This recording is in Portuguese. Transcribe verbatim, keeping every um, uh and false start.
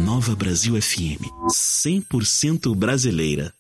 Nova Brasil F M, cem por cento brasileira.